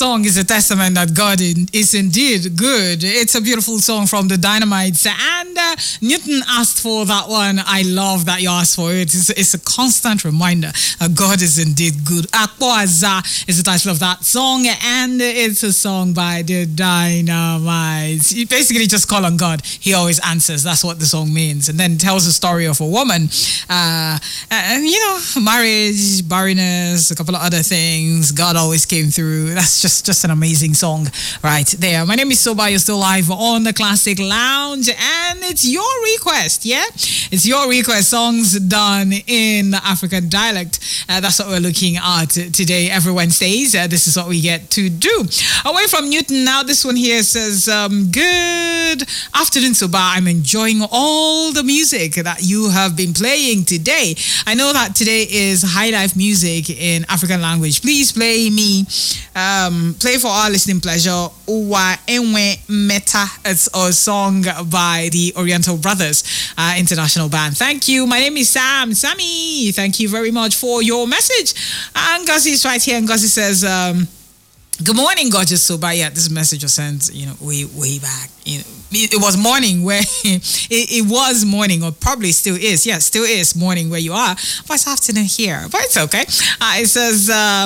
song is a testament that God is indeed good. It's a beautiful song from the Dynamites, and Newton asked for that one. I love that you asked for it. It's a constant reminder God is indeed good. Akwaza is the title of that song, and it's a song by the Dynamites. You basically just call on God. He always answers. That's what the song means. And then tells the story of a woman, and marriage, barrenness, a couple of other things. God always came through. That's just an amazing song right there. My name is Soba. You're still live on the Classic Lounge, and it's your request. Yeah, it's your request. Songs done in African dialect. That's what we're looking at today. Every Wednesdays, this is what we get to do. Away from Newton now. This one here says, "Good afternoon, Soba. I'm enjoying all the music that you have been playing today. I know that today is High Life Music in African language. Please play for our listening pleasure, Uwa Enwe Meta." It's a song by the Oriental Brothers International Band. Thank you. My name is Sam. Sammy, thank you very much for your message. And Ngozi is right here. Ngozi says, "Good morning, gorgeous Soba." Yeah, this message was sent, way back. It was morning where it was morning, or probably still is. Yeah, still is morning where you are. But it's afternoon here. But it's okay. It says,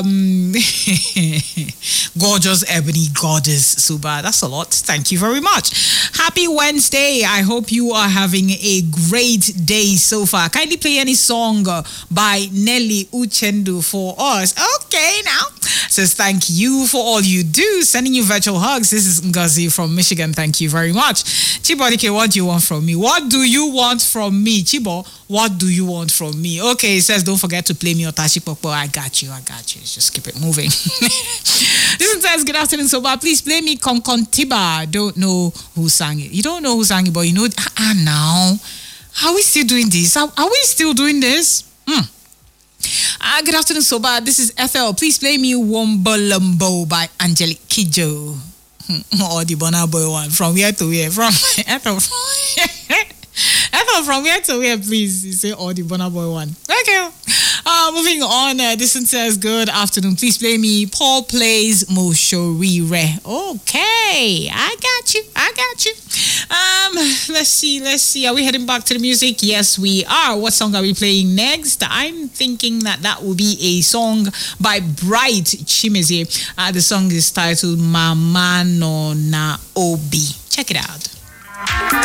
"Gorgeous Ebony Goddess Soba." That's a lot. Thank you very much. Happy Wednesday. I hope you are having a great day so far. Kindly play any song by Nelly Uchendu for us. Okay, now. Says, "Thank you for all you do. Sending you virtual hugs." This is Ngozi from Michigan. Thank you very much. Chibodike, what do you want from me? What do you want from me? Chibo, what do you want from me? Okay, it says, "Don't forget to play me Otachi Popo." I got you. Just keep it moving. This one says, "Good afternoon, Soba. Please play me Konkontiba." Don't know who sang it. You don't know who sang it, but you know, now. Are we still doing this? Are we still doing this? Good afternoon, Soba. This is Ethel. Please play me Wombolombo by Angelique Kidjo. Or the Bonner Boy one. From where to where? From Ethel. Ethel, from where to where, please? You say, or the Bonner Boy one. Okay. Moving on. This one says, "Good afternoon. Please play me Paul Plays Moshorire." Okay. I got you. Let's see. Are we heading back to the music? Yes, we are. What song are we playing next? I'm thinking that will be a song by Bright Chimeze. The song is titled Mama No Na Obi. Check it out.